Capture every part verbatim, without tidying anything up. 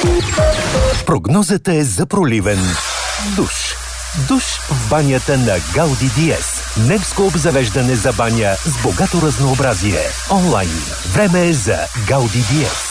Прогнозата е за проливен душ. Душ в банята на Гауди Диез. Немско обзавеждане за баня с богато разнообразие. Онлайн. Време е за Гауди Диез.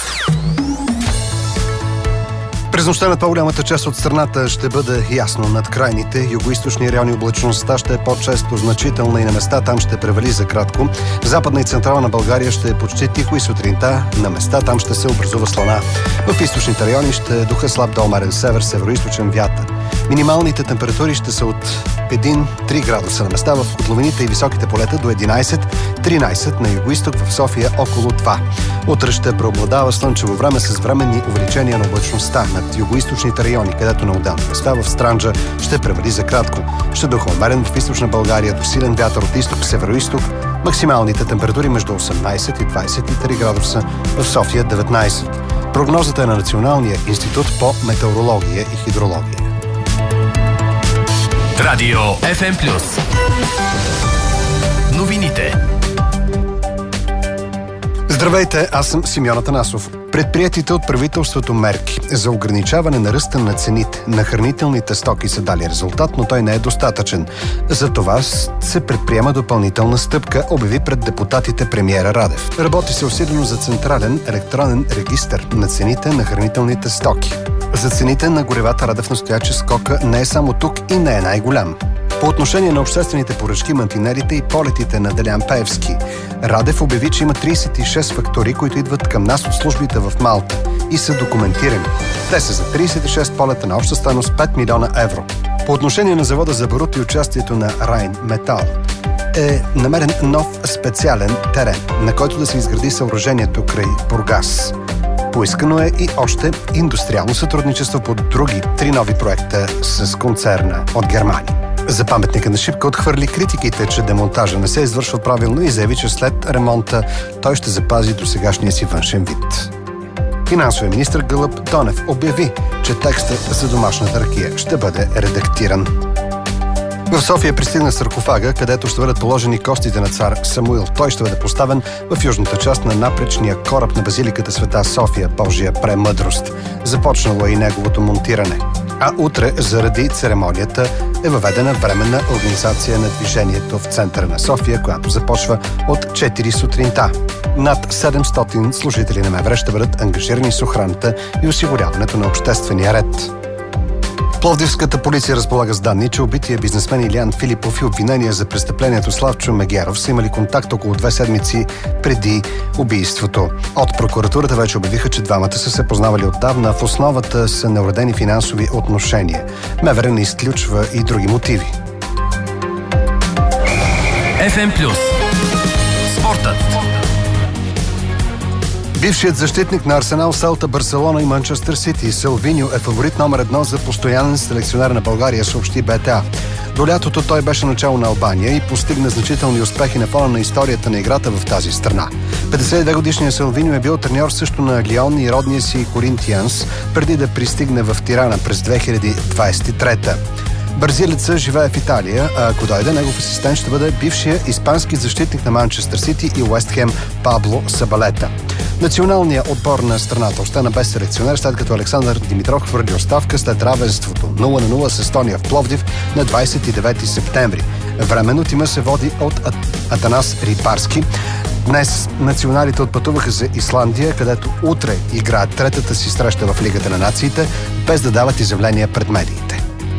През нощта над по-голямата част от страната ще бъде ясно над крайните. Югоизточни райони облачността ще е по-често значителна и на места там ще превали за кратко. В западна и централна България ще е почти тихо и сутринта на места там ще се образува слана. В източните райони ще е духа слаб до умерен север, североизточен вятър. Минималните температури ще са от един до три градуса на места, в котловините и високите полета до единайсет до тринайсет, на югоизток в София около два. Утре ще преобладава слънчево време с временни увеличения на облачността над югоизточните райони, където на отделни места в Странджа ще превали за кратко. Ще духа умерен в източна България до силен вятър от изток, североизток. Максималните температури между осемнайсет и двайсет и три градуса, в София деветнайсет. Прогнозата е на Националния институт по метеорология и хидрология. Радио Еф Ем Плюс. Новините. Здравейте, аз съм Симеон Атанасов. Предприетите от правителството мерки за ограничаване на ръста на цените на хранителните стоки са дали резултат, но той не е достатъчен. Затова се предприема допълнителна стъпка, обяви пред депутатите премиера Радев. Работи се усилено за централен електронен регистър на цените на хранителните стоки. За цените на горивата Радев настоя, че скока не е само тук и не е най-голям. По отношение на обществените поръчки, мантинелите и полетите на Делян Пеевски, Радев обяви, че има трийсет и шест фактури, които идват към нас от службите в Малта и са документирани. Те са за трийсет и шест полета на обща стойност пет милиона евро. По отношение на завода за барут и участието на Райн Метал е намерен нов специален терен, на който да се изгради съоръжението край Бургас. Поискано е и още индустриално сътрудничество по други три нови проекта с концерна от Германия. За паметника на Шипка отхвърли критиките, че демонтажа не се извършва правилно и заяви, че след ремонта той ще запази досегашния си външен вид. Финансовия министър Гълъб Донев обяви, че текстът за домашната ракия ще бъде редактиран. В София пристигна саркофага, където ще бъдат положени костите на цар Самуил. Той ще бъде поставен в южната част на напречния кораб на базиликата Света София, Божия премъдрост. Започнало е и неговото монтиране. А утре, заради церемонията, е въведена временна организация на движението в центъра на София, която започва от четири сутринта. Над седемстотин служители на МВР ще бъдат ангажирани с охраната и осигуряването на обществения ред. Пловдивската полиция разполага с данни, че убития бизнесмен Илиян Филипов и обвинения за престъплението Славчо Мегеров са имали контакт около две седмици преди убийството. От прокуратурата вече обявиха, че двамата са се познавали отдавна, в основата са неуредени финансови отношения. МВР не изключва и други мотиви. Еф Ем Плюс. Спортът. Бившият защитник на Арсенал, Селта, Барселона и Манчестър Сити Силвиньо е фаворит номер едно за постоянен селекционер на България, съобщи Б Т А. До лятото той беше начало на Албания и постигна значителни успехи на фона на историята на играта в тази страна. петдесет и две годишният Силвиньо е бил треньор също на Лион и родния си Коринтианс, преди да пристигне в Тирана през две хиляди двайсет и трета. Бразилецът живее в Италия, а ако дойде, негов асистент ще бъде бившия испански защитник на Манчестър Сити и Уест Хем Пабло Сабалета. Националният отбор на страната остана без селекционер, след като Александър Димитров хвърли оставка след равенството нула на нула с Естония в Пловдив на двайсет и девети септември. Временно тима се води от Атанас Рипарски. Днес националите отпътуваха за Исландия, където утре играят третата си среща в Лигата на нациите, без да дават изявления пред медиите.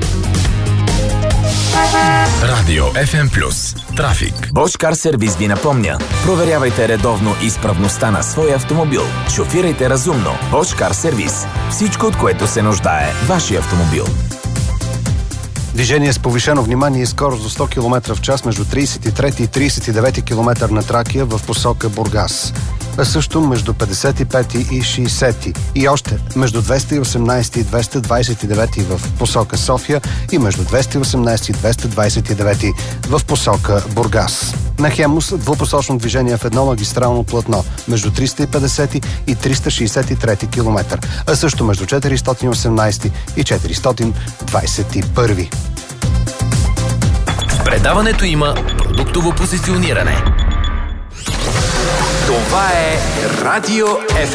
Радио Еф Ем Плюс. Трафик. Bosch Car Service ви напомня. Проверявайте редовно изправността на своя автомобил. Шофирайте разумно. Bosch Car Service. Всичко, от което се нуждае вашия автомобил. Движение с повишено внимание и скорост до сто километра в час между трийсет и трети и трийсет и девети километър на Тракия в посока Бургас. А също между петдесет и пети и шейсети. И още между двеста и осемнайсети и двеста двайсет и девети в посока София и между двеста и осемнайсети и двеста двайсет и девети в посока Бургас. На Хемус двупосочно движение в едно магистрално платно между триста и петдесети и триста шейсет и трети километър, а също между четиристотин и осемнайсети и четиристотин двайсет и първи. В предаването има продуктово позициониране. Това е Радио Еф